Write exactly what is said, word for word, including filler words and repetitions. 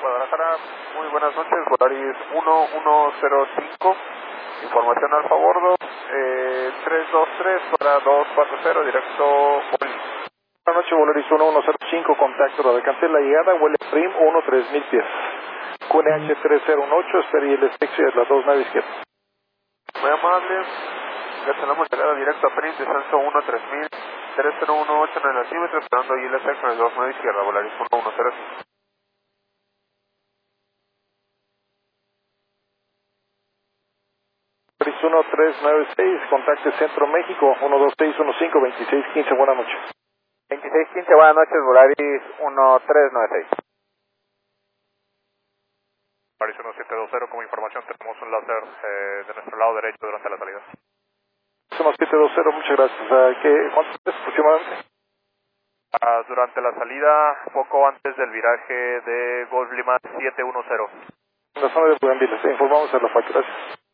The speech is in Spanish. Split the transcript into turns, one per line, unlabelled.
Guadalajara, muy buenas noches, Volaris uno uno cero cinco, información alfa bordo, eh, tres dos tres para dos cuatro cero, directo Boli.
Buenas noches, Volaris uno uno cero cinco, contacto, la alcancé la llegada, huele Prim uno tres mil pies. Q N H tres cero uno ocho, espera y el taxi de las dos nueve izquierda.
Muy amable, ya tenemos llegada directo a Prim, descenso uno tres mil, tres cero uno ocho en el altímetro, esperando I L S con el dos nueve izquierda, Volaris uno uno cero cinco.
uno tres nueve seis, contacte Centro México, uno dos seis uno cinco, veintiséis quince, buenas noches.
veintiséis quince, buenas noches, Volaris uno tres nueve seis. Volaris uno siete dos cero, como información tenemos un láser eh, de nuestro lado derecho durante la salida.
uno siete dos cero, muchas gracias. ¿A qué, ¿Cuánto es aproximadamente?
Uh, durante la salida, poco antes del viraje de Golf Lima siete uno cero.
En la zona de Bugambiles, informamos a la factura. Gracias.